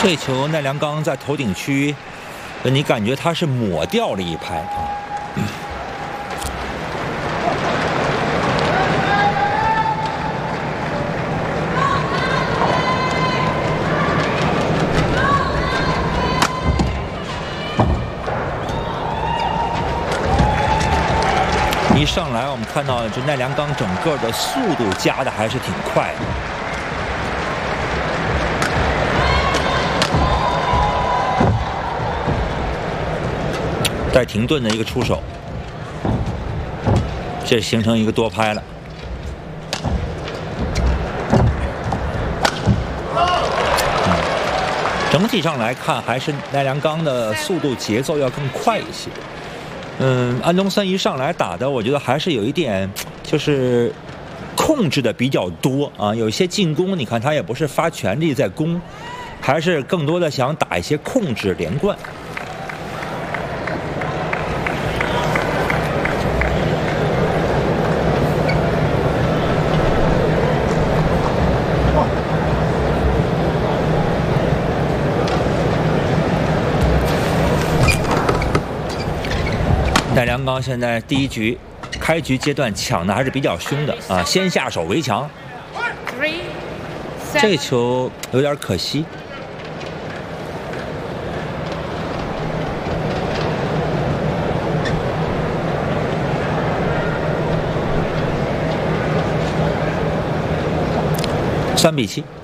这球奈良刚在头顶区，你感觉他是抹掉了一拍啊。一上来我们看到这奈良刚整个的速度加的还是挺快的。 带停顿的一个出手，这形成一个多拍了。整体上来看，还是奈良刚的速度节奏要更快一些。安东森一上来打的，我觉得还是有一点，就是控制的比较多啊。有一些进攻，你看他也不是发全力在攻，还是更多的想打一些控制连贯。 奈良刚现在第一局开局阶段抢的还是比较凶的啊，先下手为强。这球有点可惜。3比7。